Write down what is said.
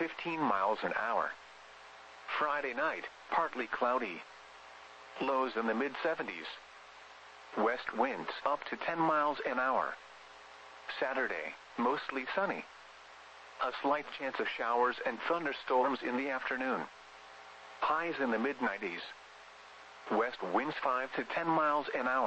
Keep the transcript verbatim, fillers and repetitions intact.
fifteen miles an hour. Friday night, partly cloudy. Lows in the mid seventies. West winds up to ten miles an hour. Saturday, mostly sunny. A slight chance of showers and thunderstorms in the afternoon. Highs in the mid nineties. West winds five to ten miles an hour.